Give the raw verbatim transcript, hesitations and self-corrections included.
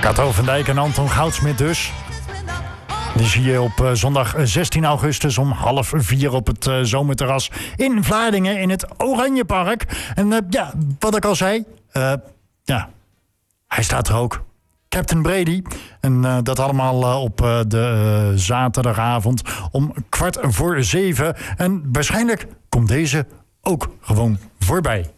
Kato van Dijk en Anton Goudsmit dus. Die zie je op uh, zondag zestien augustus om half vier op het uh, zomerterras in Vlaardingen in het Oranjepark. En uh, ja, wat ik al zei, uh, ja, hij staat er ook. Captain Brady. En uh, dat allemaal uh, op uh, de uh, zaterdagavond om kwart voor zeven. En waarschijnlijk komt deze ook gewoon voorbij.